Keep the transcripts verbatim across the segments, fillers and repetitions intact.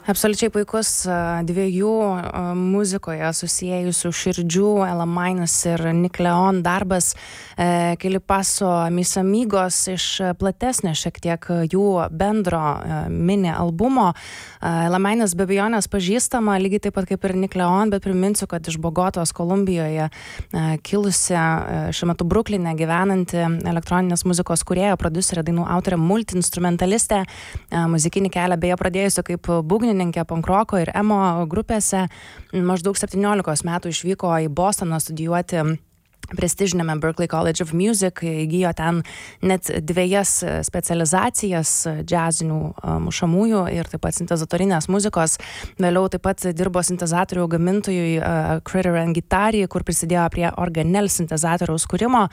Absoliučiai puikus dviejų muzikoje susiejusių širdžių, Ella Minus ir Nick Leon darbas, keli paso Mis Amigos iš platesnio šiek tiek jų bendro mini albumo. Ella Minus be abejonės pažįstama, lygiai taip pat kaip ir Nick Leon, bet priminsiu, kad iš Bogotos, Kolumbijoje kilusi, šiuo metu Brukline gyvenanti elektroninės muzikos kūrėja, prodiuserė, dainų autorė, multiinstrumentalistė, muzikinį kelią beje pradėjusi kaip būgnininkė pankroko ir emo grupėse, maždaug septyniolikos metų išvyko į Bostoną studijuoti prestižiniame Berklee College of Music, įgijo ten net dviejas specializacijas džiazinių mušamųjų ir taip pat sintezatorinės muzikos. Vėliau taip pat dirbo sintezatorių gamintojui Critter and Guitar, kur prisidėjo prie Organelle sintezatoriaus kūrimo.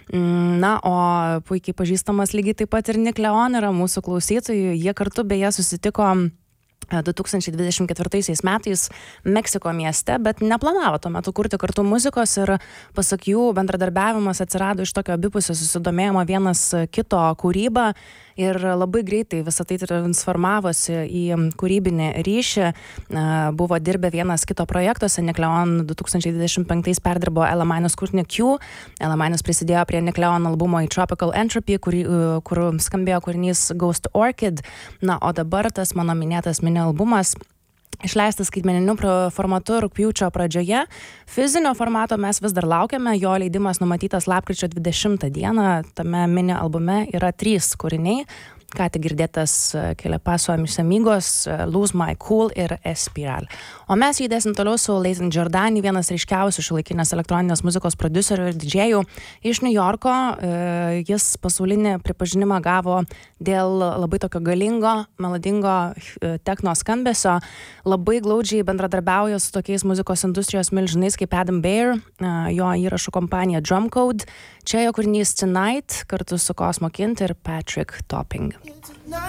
Na, o puikiai pažįstamas lygiai taip pat ir Nick Leon yra mūsų klausytojų. Jie kartu beje susitiko du tūkstančiai dvidešimt ketvirtaisiais metais Meksiko mieste, bet neplanavo tuo metu kurti kartu muzikos ir pasak jų bendradarbiavimas atsirado iš tokio abipusio susidomėjimo vienas kito kūrybą ir labai greitai visą tai transformavosi į kūrybinį ryšį. Buvo dirbę vienas kito projektuose. Nick Leon du tūkstančiai dvidešimt penktais perdirbo Ella Minus kūrinį Q. Ella Minus prisidėjo prie Nick Leon albumo į Tropical Entropy, kur, kur skambėjo kūrinys Ghost Orchid. Na, o dabar tas mano minėtas mini albumas išleistas skaitmeniniu formatu rugpjūčio pradžioje. Fizinio formato mes vis dar laukiame, jo leidimas numatytas lapkričio dvidešimtą dieną. Tame mini albume yra trys kūriniai. Ką tik girdėtas keli paso Mis Amigos, Lose My Cool ir Espiral. O mes judėsim toliau su Layton Giordani, vienas ryškiausių šiuolaikinės elektroninės muzikos prodiuserių ir didžėjų iš New Yorko. Jis pasaulinį pripažinimą gavo dėl labai tokio galingo, melodingo techno skambesio. Labai glaudžiai bendradarbiauja su tokiais muzikos industrijos milžinais kaip Adam Beyer, jo įrašų kompanija Drumcode. Čia jo kūrinys Tonight kartu su Cosmo Kint ir Patrick Topping.